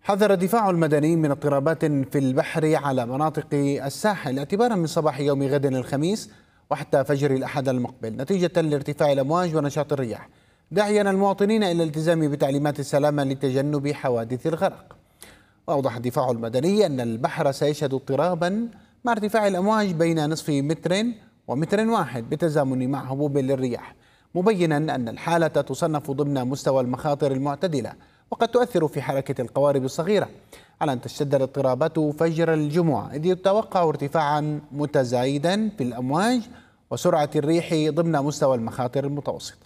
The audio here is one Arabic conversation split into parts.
حذر الدفاع المدني من اضطرابات في البحر على مناطق الساحل اعتبارا من صباح يوم غد الخميس وحتى فجر الأحد المقبل نتيجة لارتفاع الأمواج ونشاط الرياح، داعيا المواطنين إلى الالتزام بتعليمات السلامة لتجنب حوادث الغرق. وأوضح الدفاع المدني أن البحر سيشهد اضطرابا مع ارتفاع الأمواج بين نصف متر ومتر واحد بتزامن مع هبوب للرياح، مبينا أن الحالة تصنف ضمن مستوى المخاطر المعتدلة وقد تؤثر في حركة القوارب الصغيرة، على أن تشتد الاضطرابات فجر الجمعة، إذ يتوقع ارتفاعا متزايدا في الأمواج وسرعة الريح ضمن مستوى المخاطر المتوسطة.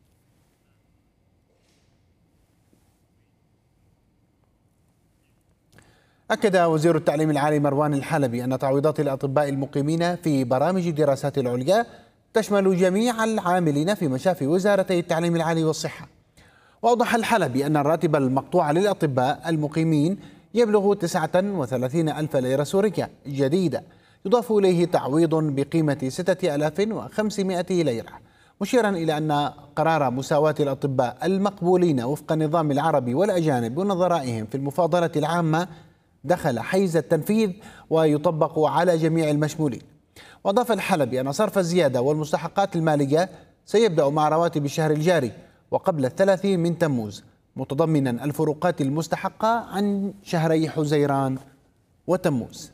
أكد وزير التعليم العالي مروان الحلبي أن تعويضات الأطباء المقيمين في برامج الدراسات العليا تشمل جميع العاملين في مشافي وزارتي التعليم العالي والصحة. وأوضح الحلبي أن الراتب المقطوع للأطباء المقيمين يبلغ 39 ألف ليرة سورية جديدة، يضاف إليه تعويض بقيمة 6500 ليرة، مشيرا إلى أن قرار مساواة الأطباء المقبولين وفق النظام العربي والأجانب ونظرائهم في المفاضلة العامة دخل حيز التنفيذ ويطبق على جميع المشمولين. وأضاف الحلبي أن صرف الزيادة والمستحقات المالية سيبدأ مع رواتب الشهر الجاري وقبل 30 من تموز، متضمنا الفروقات المستحقة عن شهري حزيران وتموز.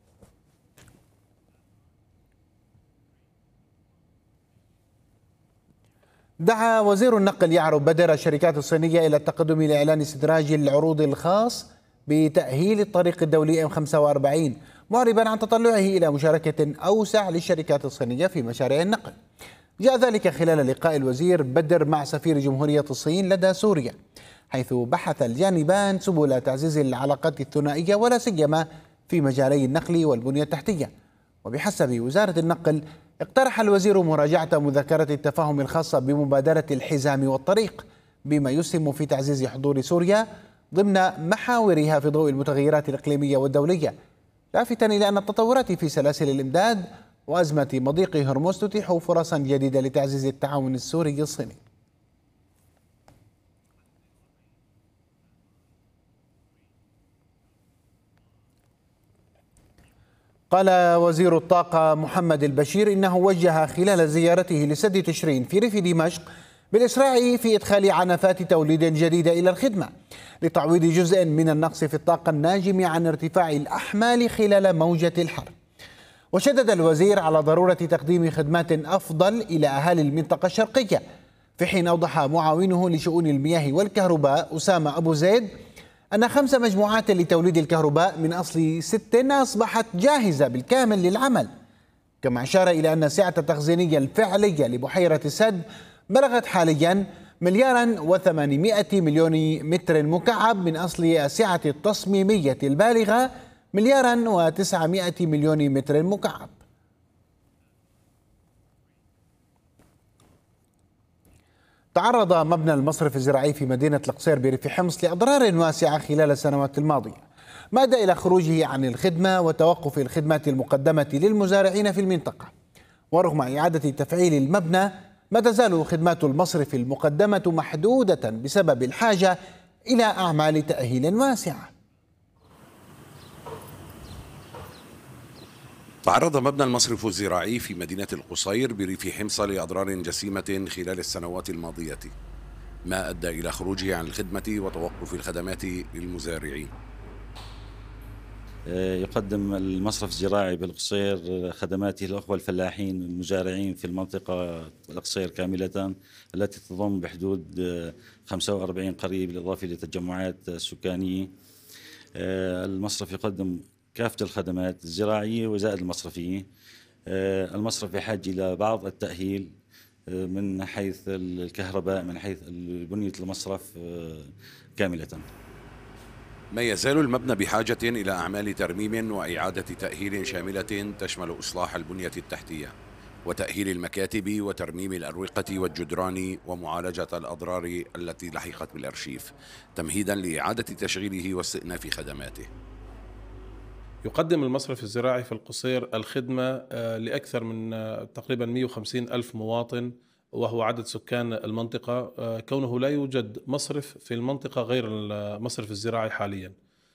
دعا وزير النقل يعرب بدر الشركات الصينية إلى التقدم لإعلان استدراج العروض الخاص بتأهيل الطريق الدولي M45، معربا عن تطلعه إلى مشاركة أوسع للشركات الصينية في مشاريع النقل. جاء ذلك خلال لقاء الوزير بدر مع سفير جمهورية الصين لدى سوريا، حيث بحث الجانبان سبل تعزيز العلاقات الثنائية ولا سيما في مجالي النقل والبنية التحتية. وبحسب وزارة النقل اقترح الوزير مراجعة مذكرة التفاهم الخاصة بمبادرة الحزام والطريق بما يسهم في تعزيز حضور سوريا ضمن محاورها في ضوء المتغيرات الإقليمية والدولية، لافتا إلى أن التطورات في سلاسل الإمداد وأزمة مضيق هرمز تتيح فرصا جديدة لتعزيز التعاون السوري الصيني. قال وزير الطاقة محمد البشير إنه وجه خلال زيارته لسد تشرين في ريف دمشق بالإسراع في إدخال عنفات توليد جديدة إلى الخدمة لتعويض جزء من النقص في الطاقة الناجم عن ارتفاع الأحمال خلال موجة الحر. وشدد الوزير على ضرورة تقديم خدمات أفضل إلى أهالي المنطقة الشرقية، في حين أوضح معاونه لشؤون المياه والكهرباء أسامة أبو زيد أن 5 مجموعات لتوليد الكهرباء من أصل 6 أصبحت جاهزة بالكامل للعمل، كما أشار إلى أن السعة التخزينية الفعلية لبحيرة السد بلغت حاليا 1,800,000,000 متر مكعب من أصل السعة التصميمية البالغة 1,900,000,000 متر مكعب. تعرض مبنى المصرف الزراعي في مدينة القصير بريف حمص لأضرار واسعة خلال السنوات الماضية، ما أدى إلى خروجه عن الخدمة وتوقف الخدمات المقدمة للمزارعين في المنطقة. ورغم إعادة تفعيل المبنى ما تزال خدمات المصرف المقدمة محدودة بسبب الحاجة إلى أعمال تأهيل واسعة. تعرض مبنى المصرف الزراعي في مدينة القصير بريف حمص لأضرار جسيمة خلال السنوات الماضية، ما أدى إلى خروجه عن الخدمة وتوقف الخدمات للمزارعين. يقدم المصرف الزراعي بالقصير خدماته للأخوة الفلاحين المزارعين في المنطقة القصير كاملة التي تضم بحدود 45 قرية بالإضافة لتجمعات سكانية. المصرف يقدم كافة الخدمات الزراعية وزائد المصرفية. المصرف بحاجة إلى بعض التأهيل من حيث الكهرباء، من حيث بنية المصرف كاملة. ما يزال المبنى بحاجة إلى أعمال ترميم وإعادة تأهيل شاملة تشمل إصلاح البنية التحتية وتأهيل المكاتب وترميم الأروقة والجدران ومعالجة الأضرار التي لحقت بالأرشيف، تمهيدا لإعادة تشغيله واستئناف خدماته. يقدم المصرف الزراعي في القصير الخدمة لأكثر من تقريبا 150 ألف مواطن وهو عدد سكان المنطقة، كونه لا يوجد مصرف في المنطقة غير المصرف الزراعي حاليا.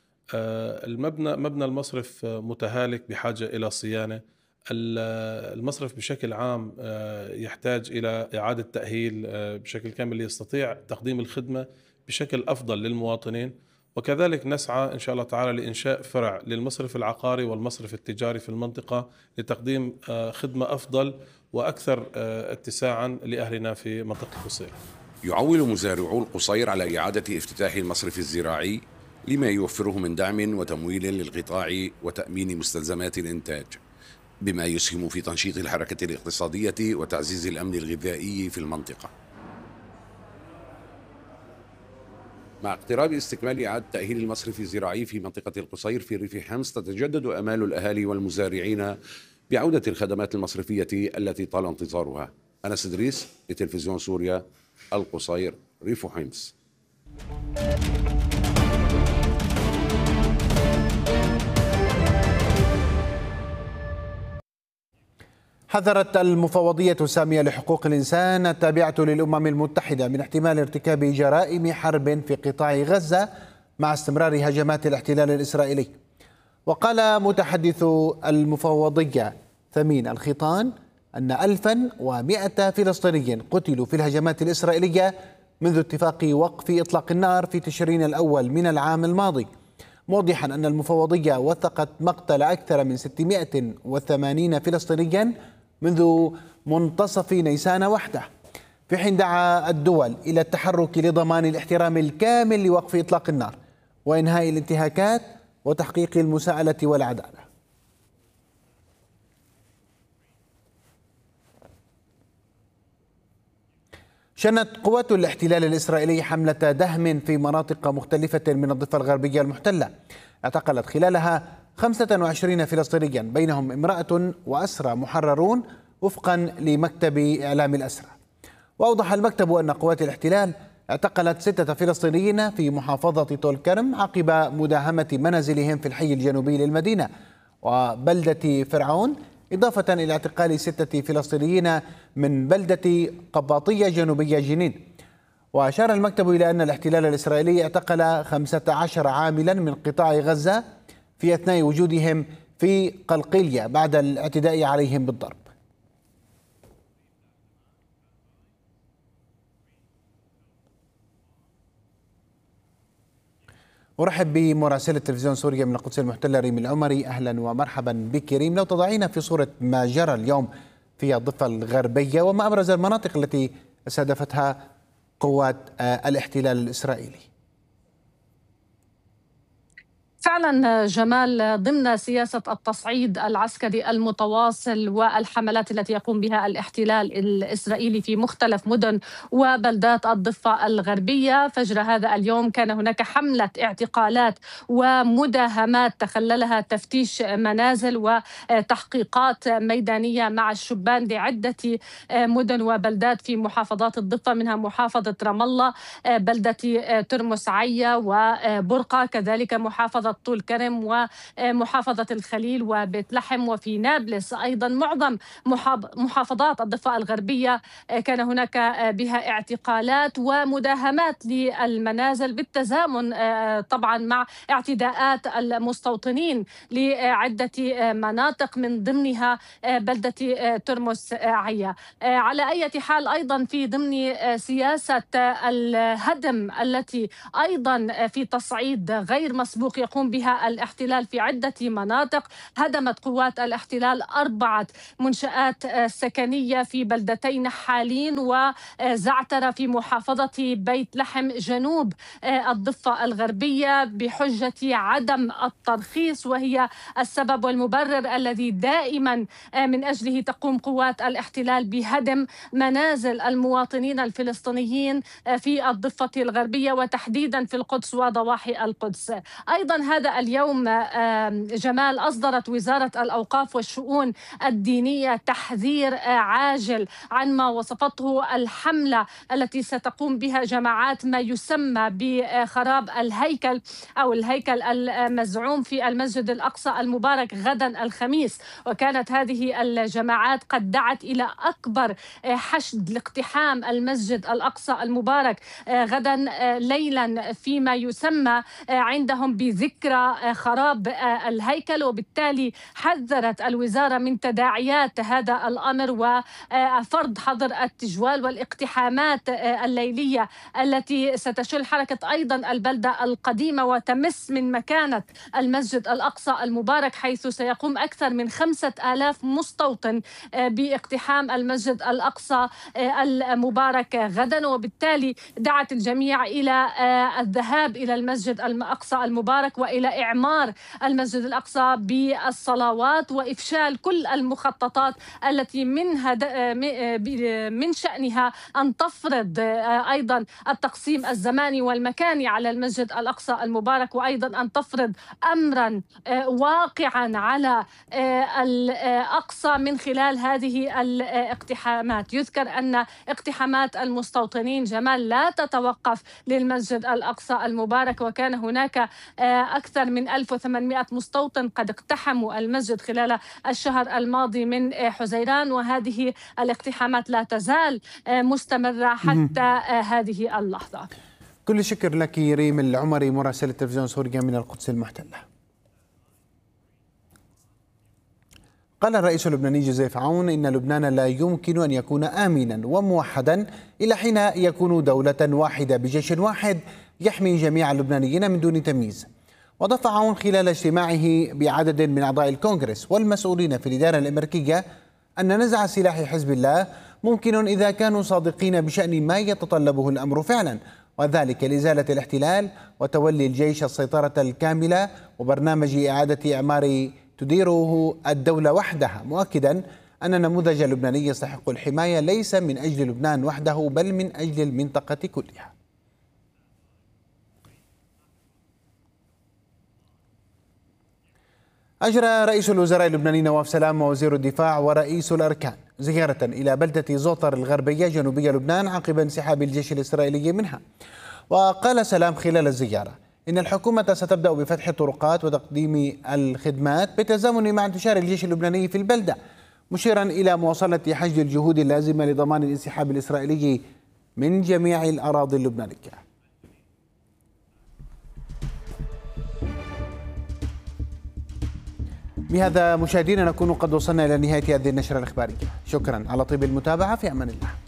مبنى المصرف متهالك بحاجة إلى صيانة. المصرف بشكل عام يحتاج إلى إعادة تأهيل بشكل كامل ليستطيع تقديم الخدمة بشكل أفضل للمواطنين. وكذلك نسعى إن شاء الله تعالى لإنشاء فرع للمصرف العقاري والمصرف التجاري في المنطقة لتقديم خدمة أفضل وأكثر اتساعا لأهلنا في منطقة القصير. يعول مزارعو القصير على إعادة افتتاح المصرف الزراعي لما يوفره من دعم وتمويل للقطاع وتأمين مستلزمات الإنتاج، بما يسهم في تنشيط الحركة الاقتصادية وتعزيز الأمن الغذائي في المنطقة. مع اقتراب استكمال إعادة تأهيل المصرف الزراعي في منطقة القصير في ريف حمص، تتجدد آمال الأهالي والمزارعين بعودة الخدمات المصرفية التي طال انتظارها. أنس إدريس لتلفزيون سوريا، القصير، ريف حمص. حذرت المفوضية السامية لحقوق الإنسان التابعة للأمم المتحدة من احتمال ارتكاب جرائم حرب في قطاع غزة مع استمرار هجمات الاحتلال الإسرائيلي. وقال متحدث المفوضية ثمين الخيطان أن 1100 فلسطيني قتلوا في الهجمات الإسرائيلية منذ اتفاق وقف إطلاق النار في تشرين الأول من العام الماضي، موضحا أن المفوضية وثقت مقتل أكثر من 680 فلسطينيا منذ منتصف نيسان وحده، في حين دعا الدول إلى التحرك لضمان الاحترام الكامل لوقف إطلاق النار وإنهاء الانتهاكات وتحقيق المساءلة والعدالة. شنت قوات الاحتلال الإسرائيلي حملة دهم في مناطق مختلفة من الضفة الغربية المحتلة، اعتقلت خلالها 25 فلسطينيا بينهم امرأة وأسرى محررون وفقا لمكتب إعلام الأسرى. وأوضح المكتب أن قوات الاحتلال اعتقلت 6 فلسطينيين في محافظة طول كرم عقب مداهمة منازلهم في الحي الجنوبي للمدينة وبلدة فرعون، إضافة إلى اعتقال 6 فلسطينيين من بلدة قباطية جنوبية جنين. وأشار المكتب إلى أن الاحتلال الإسرائيلي اعتقل 15 عاملا من قطاع غزة في أثناء وجودهم في قلقيلية بعد الاعتداء عليهم بالضرب. أرحب بمراسلة تلفزيون سوريا من القدس المحتلة ريم العمري. أهلا ومرحبا بك ريم. لو تضعينا في صورة ما جرى اليوم في الضفة الغربية وما أبرز المناطق التي استهدفتها قوات الاحتلال الإسرائيلي. فعلا جمال، ضمن سياسة التصعيد العسكري المتواصل والحملات التي يقوم بها الاحتلال الإسرائيلي في مختلف مدن وبلدات الضفة الغربية، فجر هذا اليوم كان هناك حملة اعتقالات ومداهمات تخللها تفتيش منازل وتحقيقات ميدانية مع الشبان لعدة مدن وبلدات في محافظات الضفة، منها محافظة رام الله، بلدة ترمس عيا وبرقة، كذلك محافظة طول كرم ومحافظة الخليل وبيت لحم، وفي نابلس أيضا. معظم محافظات الضفة الغربية كان هناك بها اعتقالات ومداهمات للمنازل بالتزامن طبعا مع اعتداءات المستوطنين لعدة مناطق من ضمنها بلدة ترمس عيا. على أي حال أيضا في ضمن سياسة الهدم التي أيضا في تصعيد غير مسبوق يقوم بها الاحتلال في عدة مناطق، هدمت قوات الاحتلال 4 منشآت سكنية في بلدتي نحالين وزعترة في محافظة بيت لحم جنوب الضفة الغربية بحجة عدم الترخيص، وهي السبب والمبرر الذي دائما من أجله تقوم قوات الاحتلال بهدم منازل المواطنين الفلسطينيين في الضفة الغربية وتحديدا في القدس وضواحي القدس. أيضا هذا اليوم جمال، أصدرت وزارة الأوقاف والشؤون الدينية تحذير عاجل عن ما وصفته الحملة التي ستقوم بها جماعات ما يسمى بخراب الهيكل أو الهيكل المزعوم في المسجد الأقصى المبارك غدا الخميس. وكانت هذه الجماعات قد دعت إلى أكبر حشد لاقتحام المسجد الأقصى المبارك غدا ليلا فيما يسمى عندهم بذكرى خراب الهيكل. وبالتالي حذرت الوزارة من تداعيات هذا الأمر وفرض حظر التجوال والاقتحامات الليلية التي ستشل حركة أيضا البلدة القديمة وتمس من مكانة المسجد الأقصى المبارك، حيث سيقوم أكثر من 5000 مستوطن باقتحام المسجد الأقصى المبارك غدا. وبالتالي دعت الجميع إلى الذهاب إلى المسجد الأقصى المبارك وإلى إعمار المسجد الأقصى بالصلوات وإفشال كل المخططات التي من شأنها أن تفرض أيضا التقسيم الزماني والمكاني على المسجد الأقصى المبارك، وأيضا أن تفرض أمرا واقعا على الأقصى من خلال هذه الاقتحامات. يذكر أن اقتحامات المستوطنين جمال لا تتوقف للمسجد الأقصى المبارك، وكان هناك أكثر من 1800 مستوطن قد اقتحموا المسجد خلال الشهر الماضي من حزيران، وهذه الاقتحامات لا تزال مستمرة حتى هذه اللحظة. كل شكر لك ريم العمري مراسلة تلفزيون سوريا من القدس المحتلة. قال الرئيس اللبناني جوزيف عون إن لبنان لا يمكن أن يكون آمنا وموحدا إلا حين يكون دولة واحدة بجيش واحد يحمي جميع اللبنانيين من دون تمييز. وضاف عون خلال اجتماعه بعدد من أعضاء الكونغرس والمسؤولين في الإدارة الأمريكية أن نزع سلاح حزب الله ممكن إذا كانوا صادقين بشأن ما يتطلبه الأمر فعلا، وذلك لإزالة الاحتلال وتولي الجيش السيطرة الكاملة وبرنامج إعادة إعمار تديره الدولة وحدها، مؤكدا أن النموذج اللبناني يستحق الحماية ليس من أجل لبنان وحده بل من أجل المنطقة كلها. أجرى رئيس الوزراء اللبناني نواف سلام ووزير الدفاع ورئيس الأركان زيارة إلى بلدة زوطر الغربية جنوبي لبنان عقب انسحاب الجيش الإسرائيلي منها. وقال سلام خلال الزيارة إن الحكومة ستبدأ بفتح الطرقات وتقديم الخدمات بالتزامن مع انتشار الجيش اللبناني في البلدة، مشيرا إلى مواصلة حشد الجهود اللازمة لضمان الانسحاب الإسرائيلي من جميع الأراضي اللبنانية. بهذا مشاهدينا نكون قد وصلنا إلى نهاية هذه النشرة الإخبارية. شكرا على طيب المتابعة، في أمان الله.